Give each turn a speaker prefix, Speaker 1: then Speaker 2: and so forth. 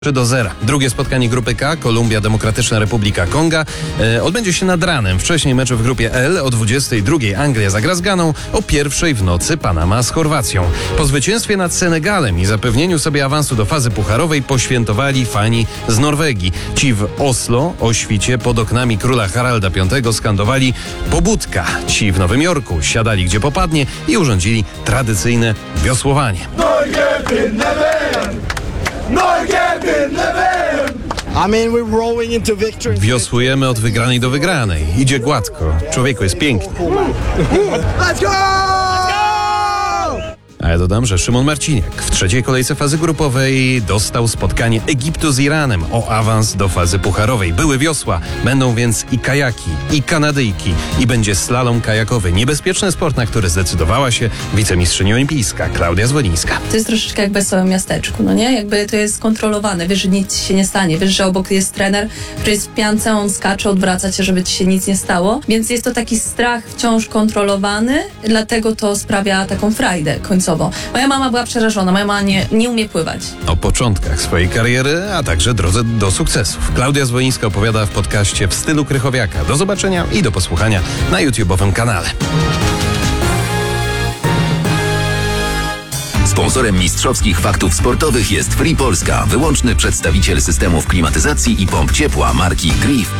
Speaker 1: 3-0. Drugie spotkanie grupy K, Kolumbia, Demokratyczna Republika Konga, odbędzie się nad ranem. Wcześniej mecze w grupie L o 22 Anglia zagra z Ganą, o 1 w nocy Panama z Chorwacją. Po zwycięstwie nad Senegalem i zapewnieniu sobie awansu do fazy pucharowej poświętowali fani z Norwegii. Ci w Oslo o świcie pod oknami króla Haralda V skandowali pobudka. Ci w Nowym Jorku siadali gdzie popadnie i urządzili tradycyjne wiosłowanie. Wiosłujemy od wygranej do wygranej. Idzie gładko. Człowieku, jest pięknie.
Speaker 2: Let's go!
Speaker 1: A ja dodam, że Szymon Marciniak w trzeciej kolejce fazy grupowej dostał spotkanie Egiptu z Iranem o awans do fazy pucharowej. Były wiosła, będą więc i kajaki, i kanadyjki, i będzie slalom kajakowy. Niebezpieczny sport, na który zdecydowała się wicemistrzyni olimpijska Klaudia Zwolińska.
Speaker 3: To jest troszeczkę jak w wesołym miasteczku, no nie? Jakby to jest kontrolowane, wiesz, że nic ci się nie stanie, wiesz, że obok jest trener, który jest w piance, on skacze, odwraca cię, żeby ci się nic nie stało, więc jest to taki strach wciąż kontrolowany, dlatego to sprawia taką frajdę końcową. Moja mama była przerażona, moja mama nie umie pływać.
Speaker 1: O początkach swojej kariery, a także drodze do sukcesów. Klaudia Zwolińska opowiada w podcaście W stylu Krychowiaka. Do zobaczenia i do posłuchania na YouTube'owym kanale.
Speaker 4: Sponsorem mistrzowskich faktów sportowych jest Free Polska, wyłączny przedstawiciel systemów klimatyzacji i pomp ciepła marki Grif.